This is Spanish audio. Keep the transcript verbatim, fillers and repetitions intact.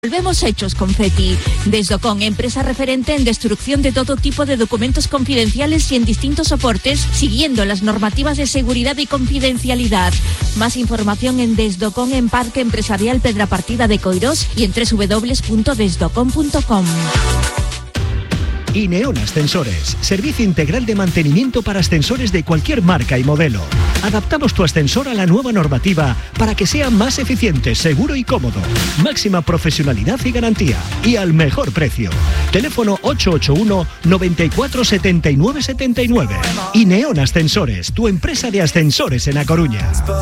Volvemos hechos Confetti. Desdocon, empresa referente en destrucción de todo tipo de documentos confidenciales y en distintos soportes, siguiendo las normativas de seguridad y confidencialidad. Más información en Desdocon en Parque Empresarial Pedrapartida de Coirós y en doble u doble u doble u punto desdocon punto com. Ineon Ascensores, servicio integral de mantenimiento para ascensores de cualquier marca y modelo. Adaptamos tu ascensor a la nueva normativa para que sea más eficiente, seguro y cómodo. Máxima profesionalidad y garantía. Y al mejor precio. Teléfono ocho ocho uno, noventa y cuatro, setenta y nueve setenta y nueve. Ineon Ascensores, tu empresa de ascensores en A Coruña.